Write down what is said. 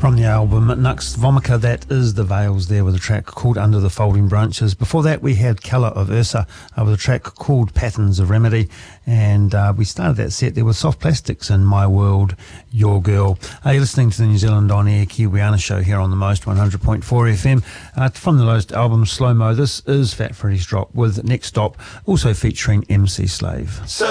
From the album Nux Vomica, that is the Veils there with a track called Under the Folding Branches. Before that we had Keller of Ursa with a track called Patterns of Remedy, and we started that set there with Soft Plastics and My World, Your Girl. You're listening to the New Zealand On Air Kiwiana show here on the Most 100.4 FM. From the latest album Slow Mo, this is Fat Freddy's Drop with Next Stop, also featuring MC Slave.